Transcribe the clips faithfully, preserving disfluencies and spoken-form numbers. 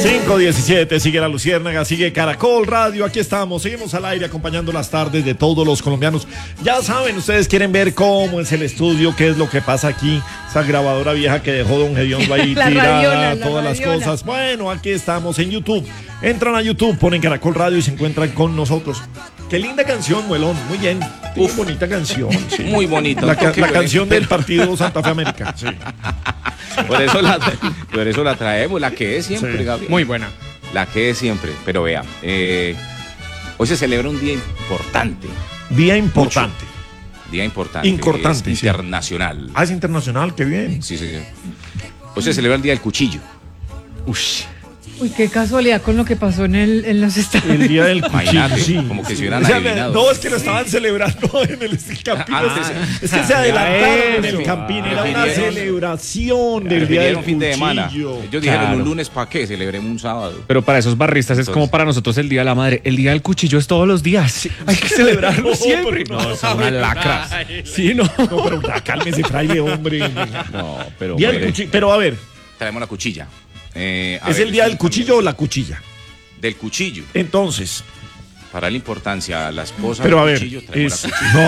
cinco diecisiete, sigue La Luciérnaga, sigue Caracol Radio, aquí estamos, seguimos al aire acompañando las tardes de todos los colombianos. Ya saben, ustedes quieren ver cómo es el estudio, qué es lo que pasa aquí, esa grabadora vieja que dejó don Gediondo ahí tirada, radiola, todas las radiola. cosas. Bueno, aquí estamos en YouTube, entran a YouTube, ponen Caracol Radio y se encuentran con nosotros. Qué linda canción, Muelón, muy bien, muy bonita canción. Sí. Muy bonita. La, ca- Qué la bueno. canción del partido Santa Fe América. Sí. Por eso la, por eso la traemos, la que es siempre, Sí. Gabriel. Muy buena. La que es siempre. Pero vea, eh, hoy se celebra un día importante. Día importante. Día importante. Importante, es sí. internacional. Ah, es internacional, qué bien. Sí, sí, sí. Hoy se celebra el Día del Cuchillo. Uy, qué casualidad con lo que pasó en, el, en los estados. El día del cuchillo, Imagínate, sí. como que se hubieran O sea, adivinado. no, es que lo estaban celebrando en el Campín. Antes- es que se adelantaron en el eso. Campín. Era una Prefirieron- celebración del día del Prefirieron fin de semana. cuchillo. Ellos dijeron Claro. un lunes, ¿para qué? Celebremos un sábado. Pero para esos barristas es Entonces- como para nosotros el Día de la Madre. El Día del Cuchillo es todos los días. Hay que celebrarlo No, siempre. pero no, No, son unas lacras. Sí, no. No, pero ya, cálmese, fraile, hombre. No, pero Día del bueno, cuchillo. Pero a ver, traemos la cuchilla. Eh, a ¿es ver, el día del sí, cuchillo o la cuchilla? Del cuchillo. Entonces, Para la importancia, la esposa pero a del ver. cuchillo, traemos Es, la cuchilla. no,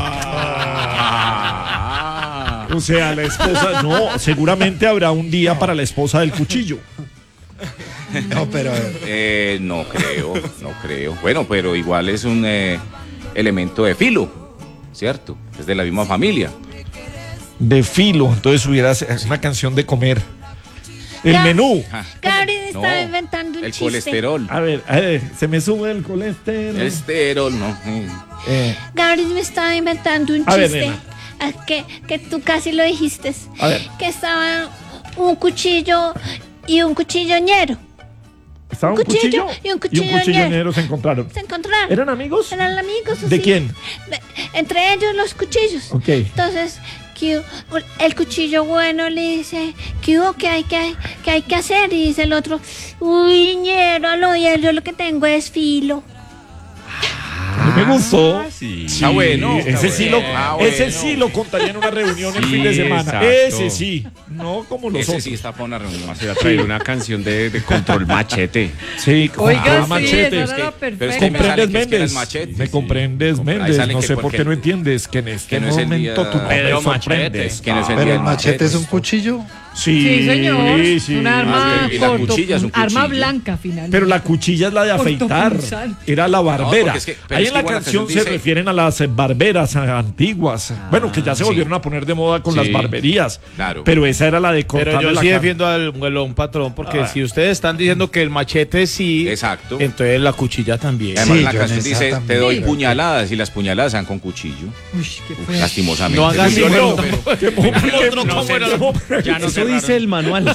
ah. O sea, la esposa, no, seguramente habrá un día para la esposa del cuchillo. No, pero Eh, no creo, no creo. Bueno, pero igual es un eh, elemento de filo, ¿cierto? Es de la misma familia. De filo, entonces hubiera una canción de comer. El Ya. menú. Ah, Gabriel no, estaba inventando un el chiste. colesterol. A ver, a ver, se me sube el colesterol. El esterol, no. eh. Eh, Gabriel me estaba inventando un A ver, chiste. nena. Ah, que, que tú casi lo dijiste. A ver. Que estaba un cuchillo y un cuchilloñero. estaba un cuchillo cuchillo y un cuchillo cuchillonero se encontraron. Se encontraron. ¿Eran amigos? Eran amigos. ¿De sí. quién? De- entre ellos los cuchillos. Ok. Entonces, que el cuchillo bueno le dice, ¿qué hubo? ¿Qué hay que, qué hay que hacer? Y dice el otro, uy, ñero, lo, yo lo que tengo es filo. A mí me gustó. sí. Está bueno, está Ese, sí, lo, bueno. Ah, ese bueno. sí lo contaría en una reunión el Sí, fin de semana. exacto. Ese sí. No como los Ese otros. sí está para una reunión. Se va a traer una canción de, de Control Machete. Sí, con Oiga, con sí, machete. esa era la pero es perfecta. que me Comprendes, sale que es que era el Méndez. machete, Me sí. comprendes, Ahí Méndez. sale No que sé por porque- qué no entiendes que en este que no es el momento día- tú no Pedro me sorprendes. Que no es el pero día el del machete es un cuchillo. Sí, Sí, señor. sí. Un arma y la corto, cuchilla es un arma cuchillo. blanca final. Pero la cuchilla es la de afeitar. Cortopunzal. Era la barbera. porque es que- pero Ahí es en que la igual la canción canción se dice- refieren a las eh, barberas a- antiguas. bueno, que ya se sí. volvieron a poner de moda con Sí. las barberías. Claro. Pero esa era la de Pero cortarle yo la sí carne. defiendo al muelón, patrón, porque Ah. si ustedes están diciendo que el machete sí, Exacto. entonces la cuchilla también. Además, Sí, la yo en canción esa dice, te también. doy Sí. puñaladas y las puñaladas sean con cuchillo. Uy, qué feo. Lastimosamente. No hagas Sí, eso, pero- pero- pero- Qué mo- qué otro mo- cómo era qué la- mo- Ya no Eso dice el manual.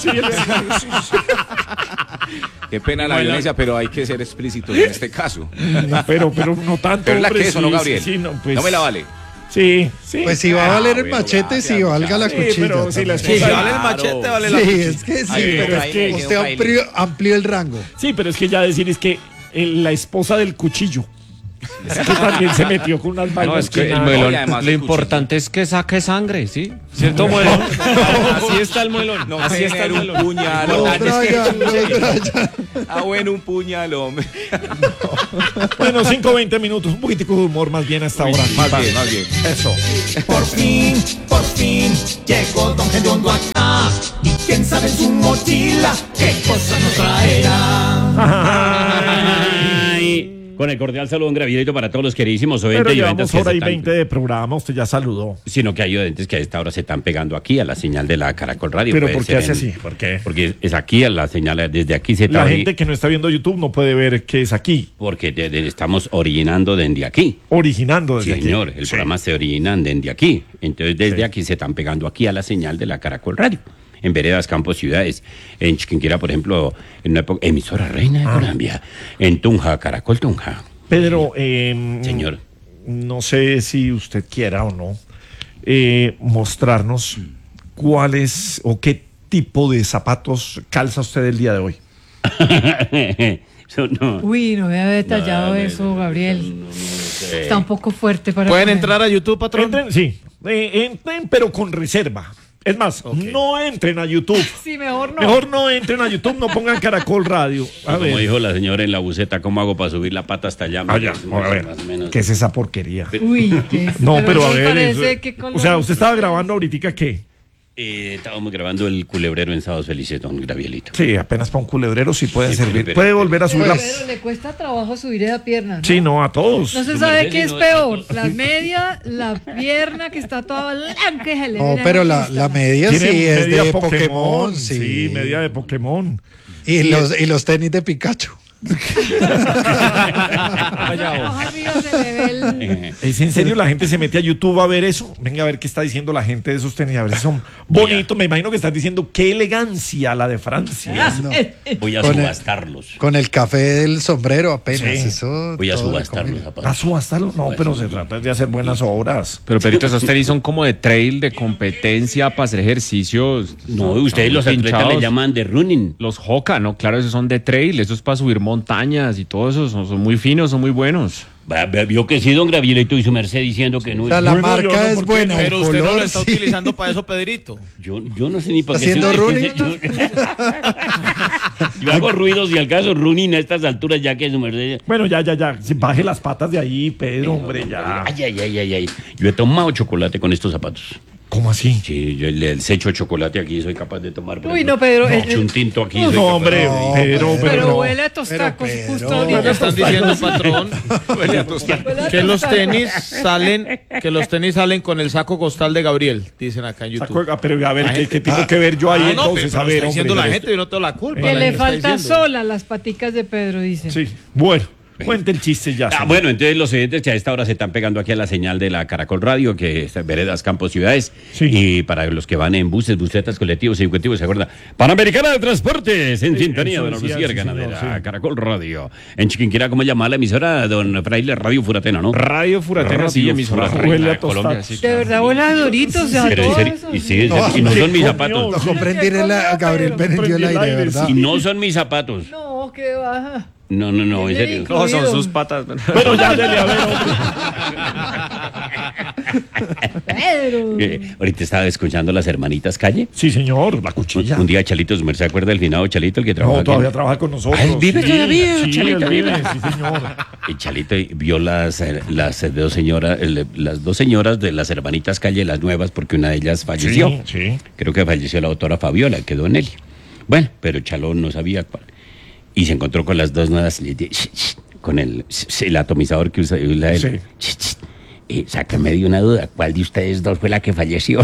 Qué pena la Bueno. violencia, pero hay que ser explícitos en este caso. No, pero, pero no tanto. Pero es la hombre, que eso, sí, ¿no, sí, Gabriel? sí, no, pues- No me la vale. Sí, sí. Pues si va a valer el bueno, machete, gracias, si valga la Sí, cuchilla. pero si la también. Sí, si esposa- vale el machete, vale la Sí, cuchilla. es que sí, Ahí me pero quedó es ahí, que me usted quedó ahí. amplió, amplió el rango. Sí, pero es que ya decir es que el- la esposa del cuchillo. Es que también se metió con unas vainas. No, es que el nada. muelón, y además lo el importante es que saque sangre, ¿sí? ¿Cierto, muelón? Así está el muelón. No Así está el tener un muelón. puñalón. Los Brian, los Brian. Ah, bueno, un puñalón. Bueno, cinco veinte minutos, un poquitico de humor más bien a esta hora. Más bien, más bien. Eso. Por fin, por fin, llegó Don Gediondo acá. Y quién sabe en su mochila qué cosa nos traerá. Ay, con el cordial saludo, un gravidito para todos los queridísimos Pero oyentes y llevamos oyentes que hora se y están- veinte de programa, usted ya saludó. sino que hay oyentes que a esta hora se están pegando aquí a la señal de la Caracol Radio. Pero Puede ¿por qué ser hace en- así? ¿Por qué? Porque es aquí a la señal, desde aquí se La está gente que no está viendo YouTube no puede ver que es aquí, porque de- de- estamos originando desde aquí. originando desde Sí, aquí. señor, el Sí. programa se originan desde aquí. Entonces, desde Sí. aquí se están pegando aquí a la señal de la Caracol Radio. En veredas, campos, ciudades. En Chiquinquirá, por ejemplo, en una época, emisora reina de Ah. Colombia. En Tunja, Caracol Tunja. Pedro, eh, Señor. no sé si usted quiera o no eh, mostrarnos cuáles o qué tipo de zapatos calza usted el día de hoy. Eso no. Uy, no había detallado No, no, eso, no, Gabriel. no, no sé. Está un poco fuerte para ¿Pueden poner. entrar a YouTube, patrón? Entren, sí, eh, entren, pero con reserva. Es más, no entren a YouTube. Sí, mejor no. Mejor no entren a YouTube, no pongan Caracol Radio. A Como ver. dijo la señora en la buceta, ¿cómo hago para subir la pata hasta allá? Ah, ya, Más a ver. o menos. ¿Qué es esa porquería? Uy, ¿qué es? No, pero a me ver. parece eso- que con o sea, los- usted estaba grabando ahorita, ¿qué? Eh, estábamos grabando el culebrero en Sábados Felices, don Gravielito. Sí, apenas para un culebrero sí puede Sí, servir. pero- Puede volver a subir Pero, la... pero le cuesta trabajo subir esa pierna, ¿no? Sí, no, a todos. No se Su sabe merced, qué si es no- peor, la media, la pierna que está toda blanca y se le No, ve la pero la, vista. la media sí Tiene es media de Pokémon. sí. Sí, media de Pokémon. Y los, y los tenis de Pikachu. Más arriba se le ve el... Eh, ¿Es en serio? La gente se mete a YouTube a ver eso. Venga a ver qué está diciendo la gente de esos tenis. A ver si son bonitos. Me imagino que estás diciendo qué elegancia la de Francia. No. voy a Con el- subastarlos. Con el café del sombrero apenas. Sí. Eso Voy a todo de subastar los comida. ¿A zapatos. subastarlo? No, pero se trata de hacer buenas obras. Pero Perito, esos tenis son como de trail, de competencia, para hacer ejercicios. No, ustedes los atletas Pinchados. le llaman de running. Los Hoka, ¿no? Claro, esos son de trail, esos es para subir montañas y todo eso, son, son muy finos, son muy buenos. Va- va- Vio que sí, don Gravielito y su merced diciendo que no O sea, es. la Bueno, yo marca no, es ¿por qué buena. no? el Pero usted no color, lo está sí. utilizando para eso, Pedrito. Yo, yo no sé ni para qué ¿Haciendo se- running? Yo, yo hago ruidos y al caso running a estas alturas ya que su merced. Bueno, ya, ya, ya. Sí, baje las patas de ahí, Pedro, hombre, ya. Ay, ay, ay, ay, ay. Yo he tomado chocolate con estos zapatos. ¿Cómo así? Sí, yo el, el secho de chocolate aquí soy capaz de tomar. por Uy, ejemplo, no, Pedro, No, eh, eh, un tinto aquí. No, soy capaz. hombre, No, Pedro, Pero pero no. huele a tostacos Pero, justo Pedro. ahorita. ¿Qué están diciendo, patrón? Huele a tostado. Huele a Que los tostacos. tenis salen, que los tenis salen con el saco costal de Gabriel, dicen acá en YouTube. Saco- ah, pero a ver, La ¿qué, gente- qué tengo que ver yo ahí Ah, no, entonces? pero A lo ver, está diciendo hombre, la ya gente, yo no tengo la culpa. Que la le gente está falta diciendo. sola las paticas de Pedro, dice. Sí, bueno, cuente el chiste ya. Ah, señor. bueno, entonces los oyentes que a esta hora se están pegando aquí a la señal de la Caracol Radio, que es Veredas, Campos, Ciudades. Sí. Y para los que van en buses, busetas, colectivos, ejecutivos, ¿se acuerda? Panamericana de Transportes, en Sí, sintonía eso de la decía, Luciérgana sí, de señor, la sí. Caracol Radio. En Chiquinquirá, ¿cómo llama la emisora? Don Fraile, Radio Furatena, ¿no? Radio Furatena, sí, Radio emisora. Furatena, Huele a de Colombia, tostacos. sí. De verdad huele a Doritos, a Pero en todo serio, eso. y, sí, en No, serio, y no son mis ¿qué zapatos. comió? Lo comprendí en la Gabriel Pero- prendió el aire, de verdad. Y no son mis zapatos. No, que baja. No, no, no, en Viene serio. incluido. No, son sus patas. Bueno, ya, dele, a ver, hombre. Pedro. Eh, ahorita estaba escuchando las hermanitas Calle. Sí, señor, la cuchilla. Un día Chalito, ¿me se acuerda del finado Chalito, el que trabaja No, aquí? todavía trabaja con nosotros. Ah, ¿él vive sí, todavía, Sí, Chalito, él vive, vive? sí, señor. Y Chalito vio las, eh, las eh, dos señoras, el- las dos señoras de las hermanitas Calle, las nuevas, porque una de ellas falleció. Sí, sí. Creo que falleció la doctora Fabiola, quedó en él. Bueno, pero Chalón no sabía cuál. Y se encontró con las dos nuevas, y le dijo, "Shh, shh", con el, shh, el atomizador que usa, usa él. Sí. "Shh, shh". Eh, sácame de una duda, ¿cuál de ustedes dos fue la que falleció?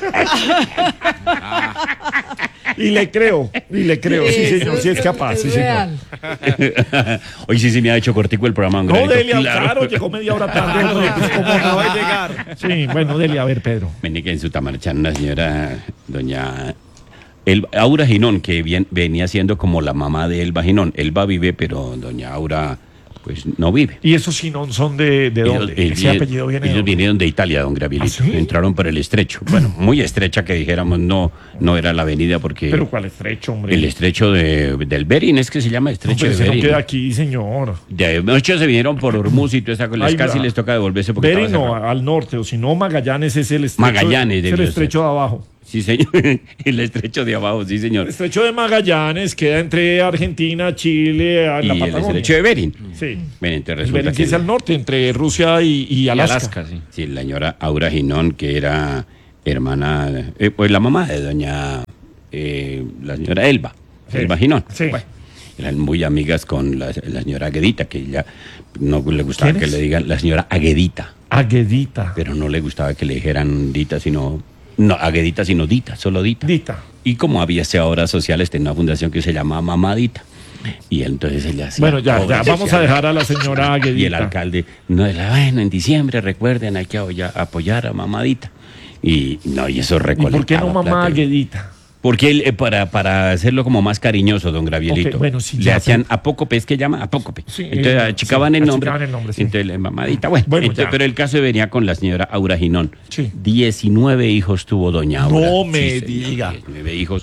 Y le creo, y le creo, sí, Eso señor, sí es capaz, sí, señor. real. Hoy sí se me ha hecho cortico el programa. don No, Granito, Delia, claro, llegó media hora tarde, hombre, pues cómo no va a llegar. Sí, bueno, Delia, a ver, Pedro. Venía que en su tamarchán una señora, doña El, Aura Ginón, que bien- venía siendo como la mamá de Elba Ginón. Elba vive, pero doña Aura, pues no vive. ¿Y esos Sinón son de, de dónde? Ellos, Ese ellos- apellido viene de ellos dónde? vinieron de Italia, don Gravielito. ¿Ah, sí? Entraron por el estrecho. Bueno, muy estrecha que dijéramos, no, no era la avenida porque Pero ¿cuál estrecho, hombre? el estrecho de, del Berín es que se llama estrecho Hombre, de ese no Berín. queda aquí, señor. De muchos se vinieron por Hormuz y toda esa cosa. Ay, Casi va. les toca devolverse porque Bering estaba no, cerrado. al norte, o si no, Magallanes es el estrecho. Magallanes es el debió estrecho de abajo. Sí, señor. El estrecho de abajo, sí, señor. El estrecho de Magallanes queda entre Argentina, Chile, a Y la el Patagonia. estrecho de Berín. Sí. Ven, entonces El resulta Bering que es al norte, entre Rusia y, y Y Alaska. Alaska, sí. sí, la señora Aura Ginón, que era hermana, de- eh, pues la mamá de doña, eh, la señora Elba, Sí. Elba Ginón. Sí. Bueno, eran muy amigas con la, la señora Aguedita, que ella no le gustaba ¿Quién que es? le digan la señora Aguedita, Aguedita. pero no le gustaba que le dijeran Dita, sino, no, Aguedita, sino Dita, solo Dita. Dita. Y como había obras sociales, tenía una fundación que se llamaba Mamadita. Y entonces ella hacía Bueno, ya, ya, obras vamos a sociales. dejar a la señora Aguedita. Y el alcalde, no, era, bueno, en diciembre recuerden, hay que apoyar, apoyar a Mamadita. Y no, y eso ¿Y recolectaba por qué no mamá plata. Aguedita? Porque él, eh, para, para hacerlo como más cariñoso, don Gravielito, Ok, bueno, sí, le ya, hacían pero- apócope, es que llama apócope. Sí, entonces eh, achicaban sí, el nombre. achicaban el nombre, sí. Entonces, le- mamadita, bueno. Bueno, entonces, ya. pero el caso venía con la señora Aura Ginón. Sí. diecinueve hijos tuvo doña Aura. No me señor, diga. diecinueve hijos.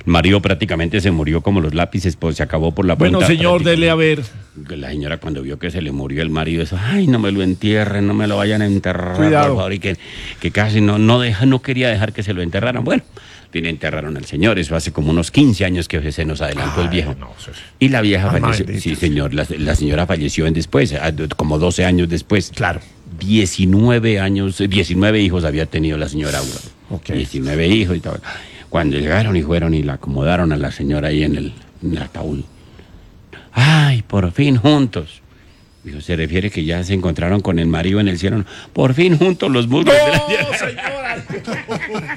El marido prácticamente se murió como los lápices, pues se acabó por la Bueno, punta, señor, dele a ver. La señora cuando vio que se le murió el marido, eso, ay, no me lo entierren, no me lo vayan a enterrar, Cuidado. por favor, y que, que casi no, no, deja, no quería dejar que se lo enterraran. Bueno, bien, enterraron al señor, eso hace como unos quince años que se nos adelantó el Ay, viejo. no, eso es- Y la vieja Alma falleció, bendita. sí señor, la, la señora falleció en después, ah, como doce años después. Claro. diecinueve años, diecinueve hijos había tenido la señora Aura. Ok. diecinueve hijos y todo. Cuando llegaron y fueron y la acomodaron a la señora ahí en el, en el ataúd. Ay, por fin juntos. Dijo, se refiere que ya se encontraron con el marido en el cielo. Por fin juntos los muslos de la ¡No, señora!